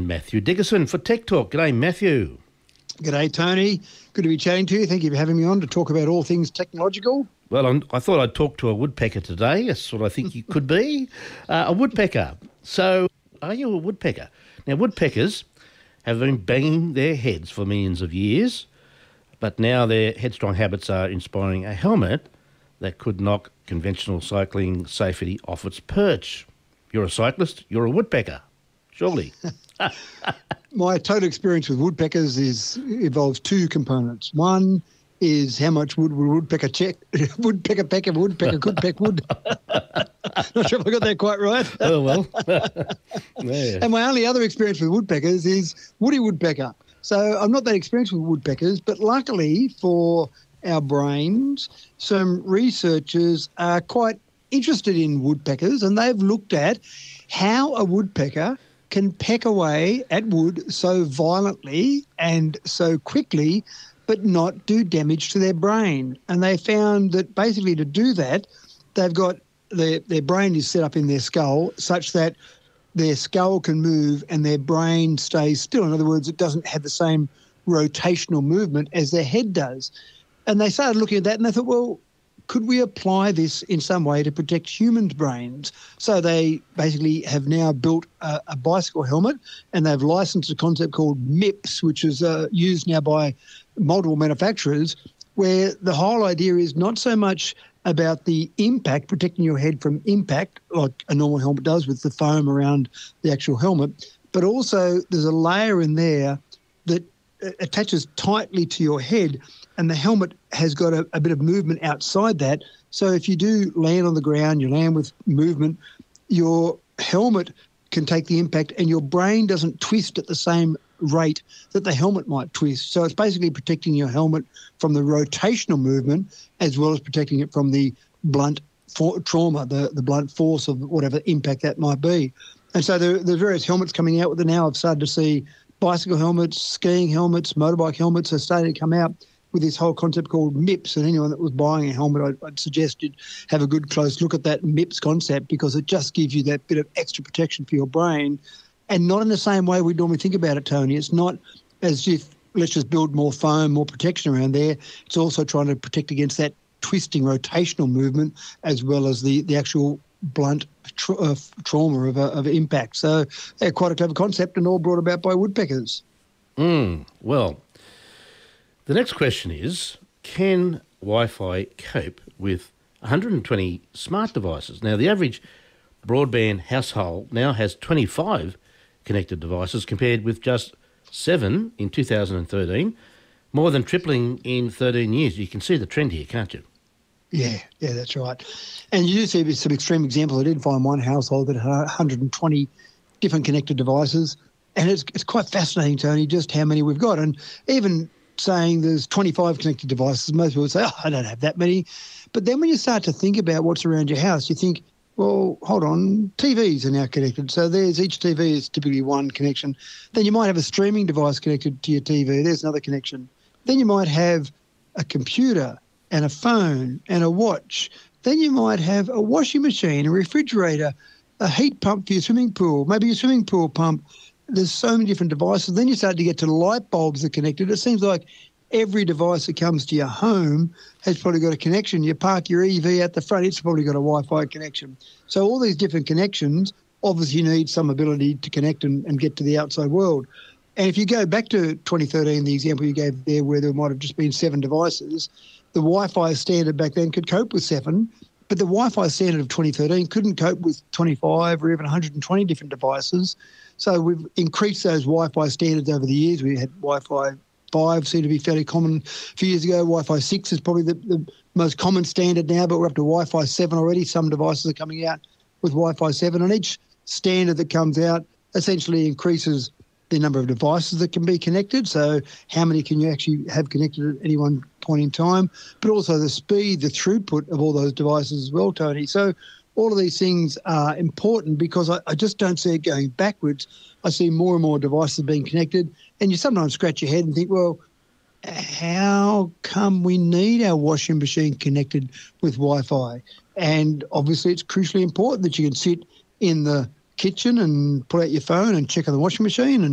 And Matthew Dickerson for Tech Talk. G'day, Matthew. G'day, Tony. Good to be chatting to you. Thank you for having me on to talk about all things technological. Well, I thought I'd talk to a woodpecker today. That's what I think you could be. A woodpecker. So, are you a woodpecker? Now, woodpeckers have been banging their heads for millions of years, but now their headstrong habits are inspiring a helmet that could knock conventional cycling safety off its perch. You're a cyclist, you're a woodpecker, surely. My total experience with woodpeckers involves two components. One is how much wood would woodpecker woodpecker could peck wood. Not sure if I got that quite right. Oh, well. Yeah. And my only other experience with woodpeckers is woody woodpecker. So I'm not that experienced with woodpeckers, but luckily for our brains, some researchers are quite interested in woodpeckers, and they've looked at how a woodpecker can peck away at wood so violently and so quickly but not do damage to their brain. And they found that basically to do that, they've got their brain is set up in their skull such that their skull can move and their brain stays still. In other words, it doesn't have the same rotational movement as their head does. And they started looking at that and they thought, well, could we apply this in some way to protect humans' brains? So they basically have now built a bicycle helmet, and they've licensed a concept called MIPS, which is used now by multiple manufacturers, where the whole idea is not so much about the impact, protecting your head from impact, like a normal helmet does with the foam around the actual helmet, but also there's a layer in there that attaches tightly to your head, and the helmet has got a bit of movement outside that. So if you do land on the ground, you land with movement, your helmet can take the impact and your brain doesn't twist at the same rate that the helmet might twist. So it's basically protecting your helmet from the rotational movement as well as protecting it from the blunt trauma, the blunt force of whatever impact that might be. And so there's various helmets coming out with it now. I've started to see bicycle helmets, skiing helmets, motorbike helmets are starting to come out with this whole concept called MIPS, and anyone that was buying a helmet, I'd suggest you'd have a good close look at that MIPS concept, because it just gives you that bit of extra protection for your brain, and not in the same way we normally think about it, Tony. It's not as if let's just build more foam, more protection around there. It's also trying to protect against that twisting rotational movement as well as the actual blunt trauma of impact. So quite a clever concept, and all brought about by woodpeckers. Well, the next question is, can Wi-Fi cope with 120 smart devices? Now, the average broadband household now has 25 connected devices compared with just 7 in 2013, more than tripling in 13 years. You can see the trend here, can't you? Yeah, that's right. And you do see some extreme examples. I did find one household that had 120 different connected devices, and it's quite fascinating, Tony, just how many we've got. And even saying there's 25 connected devices, most people say, oh, I don't have that many. But then when you start to think about what's around your house, you think, well, hold on, TVs are now connected. So each TV is typically one connection. Then you might have a streaming device connected to your TV. There's another connection. Then you might have a computer and a phone and a watch. Then you might have a washing machine, a refrigerator, a heat pump for your swimming pool, maybe your swimming pool pump. There's so many different devices. Then you start to get to light bulbs that are connected. It seems like every device that comes to your home has probably got a connection. You park your EV at the front, it's probably got a Wi-Fi connection. So all these different connections obviously need some ability to connect and get to the outside world. And if you go back to 2013, the example you gave there where there might have just been 7 devices, the Wi-Fi standard back then could cope with 7, but the Wi-Fi standard of 2013 couldn't cope with 25 or even 120 different devices. So we've increased those Wi-Fi standards over the years. We had Wi-Fi 5 seemed to be fairly common a few years ago. Wi-Fi 6 is probably the most common standard now, but we're up to Wi-Fi 7 already. Some devices are coming out with Wi-Fi 7, and each standard that comes out essentially increases the number of devices that can be connected. So how many can you actually have connected at any one point in time, but also the speed, the throughput of all those devices as well, Tony. So all of these things are important because I just don't see it going backwards. I see more and more devices being connected, and you sometimes scratch your head and think, well, how come we need our washing machine connected with Wi-Fi? And obviously it's crucially important that you can sit in the kitchen and pull out your phone and check on the washing machine and